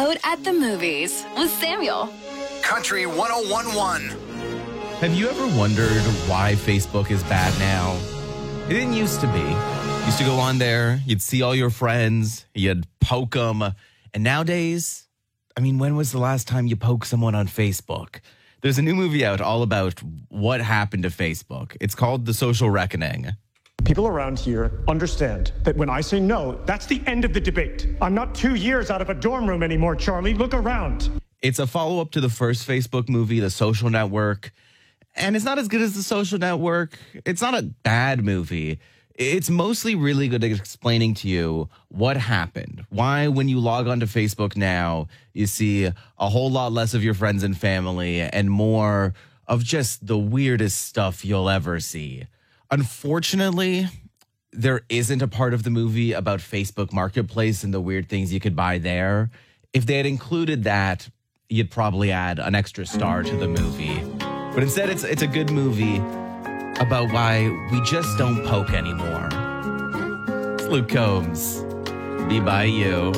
Out at the Movies with Samuel. Country 101.1. Have you ever wondered why Facebook is bad now? It didn't used to be. You used to go on there, you'd see all your friends, you'd poke them. And nowadays, when was the last time you poked someone on Facebook? There's a new movie out all about what happened to Facebook. It's called The Social Reckoning. People around here understand that when I say no, that's the end of the debate. I'm not 2 years out of a dorm room anymore, Charlie. Look around. It's a follow-up to the first Facebook movie, The Social Network. And it's not as good as The Social Network. It's not a bad movie. It's mostly really good at explaining to you what happened. Why, when you log onto Facebook now, you see a whole lot less of your friends and family and more of just the weirdest stuff you'll ever see. Unfortunately, there isn't a part of the movie about Facebook Marketplace and the weird things you could buy there. If they had included that, you'd probably add an extra star to the movie. But instead, it's a good movie about why we just don't poke anymore. It's Luke Combs. Be by you.